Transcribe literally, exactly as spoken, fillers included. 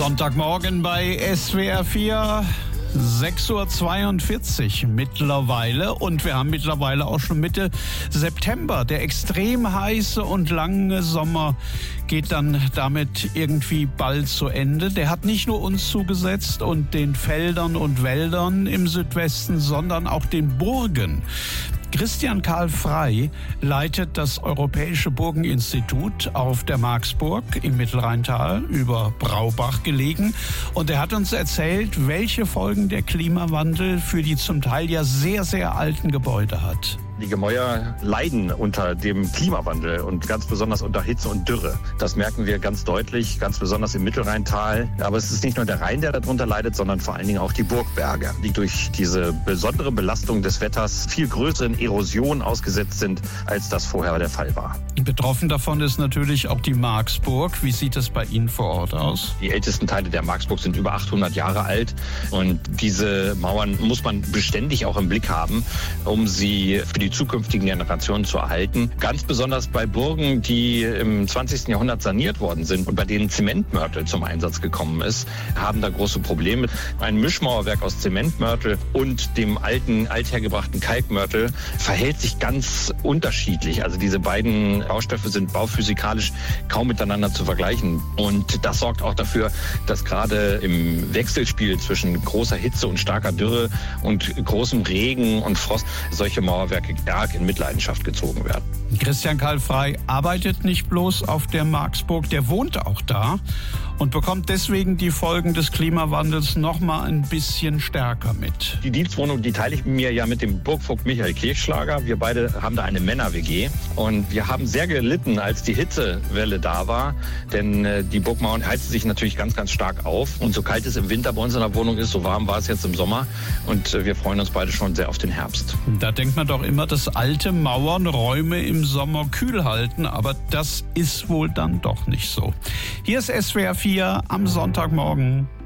Sonntagmorgen bei S W R vier, sechs Uhr zweiundvierzig mittlerweile. Und wir haben mittlerweile auch schon Mitte September. Der extrem heiße und lange Sommer geht dann damit irgendwie bald zu Ende. Der hat nicht nur uns zugesetzt und den Feldern und Wäldern im Südwesten, sondern auch den Burgen. Christian Karl Frey leitet das Europäische Burgeninstitut auf der Marksburg im Mittelrheintal über Braubach gelegen. Und er hat uns erzählt, welche Folgen der Klimawandel für die zum Teil ja sehr, sehr alten Gebäude hat. Die Gemäuer leiden unter dem Klimawandel und ganz besonders unter Hitze und Dürre. Das merken wir ganz deutlich, ganz besonders im Mittelrheintal. Aber es ist nicht nur der Rhein, der darunter leidet, sondern vor allen Dingen auch die Burgberge, die durch diese besondere Belastung des Wetters viel größeren Erosionen ausgesetzt sind, als das vorher der Fall war. Betroffen davon ist natürlich auch die Marksburg. Wie sieht es bei Ihnen vor Ort aus? Die ältesten Teile der Marksburg sind über achthundert Jahre alt. Und diese Mauern muss man beständig auch im Blick haben, um sie für die zukünftigen Generationen zu erhalten. Ganz besonders bei Burgen, die im zwanzigsten Jahrhundert saniert worden sind und bei denen Zementmörtel zum Einsatz gekommen ist, haben da große Probleme. Ein Mischmauerwerk aus Zementmörtel und dem alten, althergebrachten Kalkmörtel verhält sich ganz unterschiedlich. Also diese beiden Baustoffe sind bauphysikalisch kaum miteinander zu vergleichen. Und das sorgt auch dafür, dass gerade im Wechselspiel zwischen großer Hitze und starker Dürre und großem Regen und Frost solche Mauerwerke stark in Mitleidenschaft gezogen werden. Christian Karl Frey arbeitet nicht bloß auf der Marksburg, der wohnt auch da und bekommt deswegen die Folgen des Klimawandels noch mal ein bisschen stärker mit. Die Dienstwohnung, die teile ich mir ja mit dem Burgvogt Michael Kirchschlager. Wir beide haben da eine Männer-W G und wir haben sehr gelitten, als die Hitzewelle da war, denn äh, die Burgmauern heizen sich natürlich ganz, ganz stark auf und so kalt es im Winter bei uns in der Wohnung ist, so warm war es jetzt im Sommer und äh, wir freuen uns beide schon sehr auf den Herbst. Da denkt man doch immer, dass alte Mauern Räume im Sommer kühl halten, aber das ist wohl dann doch nicht so. Hier ist S W R vier am Sonntagmorgen.